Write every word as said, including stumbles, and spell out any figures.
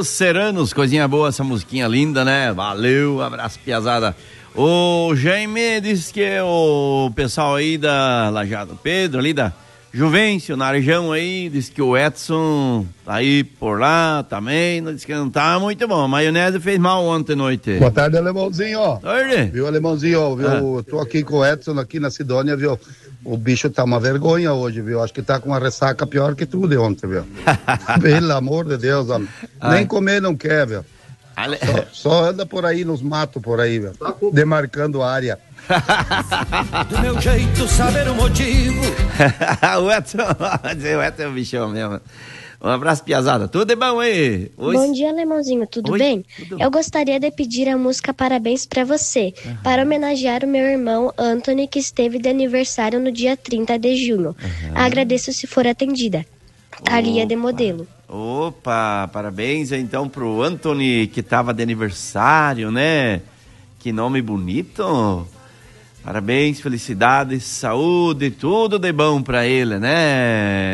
Os Seranos, coisinha boa, essa musiquinha linda, né? Valeu, abraço, piazada. O Jaime disse que é o pessoal aí da Lajado Pedro, ali da Juvencio, na região aí, disse que o Edson tá aí por lá também, disse que não tá muito bom. A maionese fez mal ontem à noite. Boa tarde, Alemãozinho, ó. Oi, viu, Alemãozinho, ó, viu? Ah. Tô aqui com o Edson aqui na Sidônia, viu? O bicho tá uma vergonha hoje, viu? Acho que tá com uma ressaca pior que tudo de ontem, viu? Pelo amor de Deus, homem. Ai. Nem comer não quer, viu? Ale... Só, só anda por aí nos matos, por aí, viu? Demarcando a área. Do meu jeito, saber o motivo. O Edson, o Edson é um bichão mesmo. Um abraço, piazada. Tudo é bom aí? Oi. Bom dia, Alemãozinho. Tudo Oi. bem? Tudo... Eu gostaria de pedir a música Parabéns pra você, uhum. para homenagear o meu irmão Anthony, que esteve de aniversário no dia trinta de junho. Uhum. Agradeço se for atendida. Thalia de Modelo. Opa, parabéns então pro Anthony, que tava de aniversário, né? Que nome bonito. Parabéns, felicidades, saúde, tudo de bom pra ele, né?